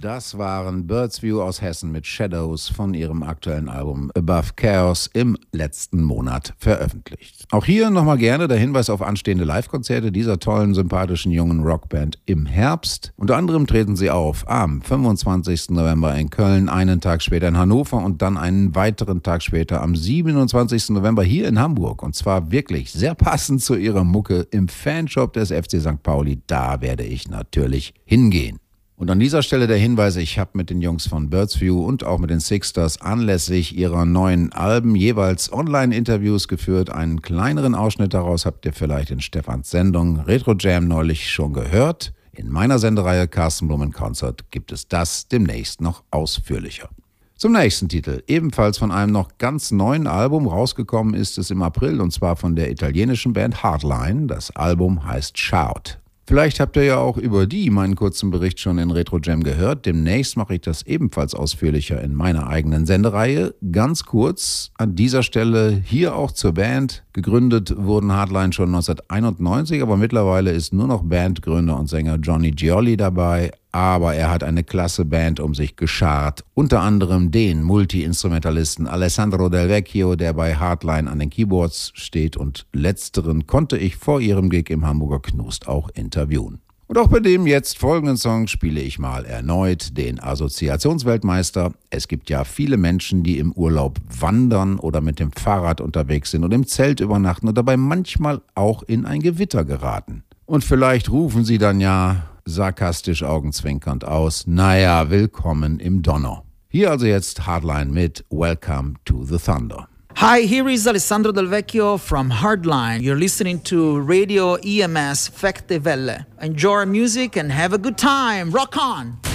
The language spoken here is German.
Das waren Birds View aus Hessen mit Shadows von ihrem aktuellen Album Above Chaos im letzten Monat veröffentlicht. Auch hier nochmal gerne der Hinweis auf anstehende Live-Konzerte dieser tollen, sympathischen jungen Rockband im Herbst. Unter anderem treten sie auf am 25. November in Köln, einen Tag später in Hannover und dann einen weiteren Tag später am 27. November hier in Hamburg. Und zwar wirklich sehr passend zu ihrer Mucke im Fanshop des FC St. Pauli. Da werde ich natürlich hingehen. Und an dieser Stelle der Hinweis, ich habe mit den Jungs von Birds View und auch mit den Sixters anlässlich ihrer neuen Alben jeweils Online-Interviews geführt. Einen kleineren Ausschnitt daraus habt ihr vielleicht in Stefans Sendung Retro Jam neulich schon gehört. In meiner Sendereihe Carsten Blumen Concert gibt es das demnächst noch ausführlicher. Zum nächsten Titel, ebenfalls von einem noch ganz neuen Album, rausgekommen ist es im April und zwar von der italienischen Band Hardline. Das Album heißt Shout. Vielleicht habt ihr ja auch über die meinen kurzen Bericht schon in Retro Jam gehört. Demnächst mache ich das ebenfalls ausführlicher in meiner eigenen Sendereihe. Ganz kurz an dieser Stelle hier auch zur Band. Gegründet wurden Hardline schon 1991, aber mittlerweile ist nur noch Bandgründer und Sänger Johnny Gioeli dabei. Aber er hat eine klasse Band um sich geschart. Unter anderem den Multi-Instrumentalisten Alessandro Del Vecchio, der bei Hardline an den Keyboards steht. Und letzteren konnte ich vor ihrem Gig im Hamburger Knust auch interviewen. Und auch bei dem jetzt folgenden Song spiele ich mal erneut den Assoziationsweltmeister. Es gibt ja viele Menschen, die im Urlaub wandern oder mit dem Fahrrad unterwegs sind und im Zelt übernachten und dabei manchmal auch in ein Gewitter geraten. Und vielleicht rufen sie dann ja sarkastisch augenzwinkernd aus, naja, willkommen im Donner. Hier also jetzt Hardline mit Welcome to the Thunder. Hi, here is Alessandro Del Vecchio from Hardline. You're listening to Radio EMS Fekte Welle. Enjoy music and have a good time. Rock on!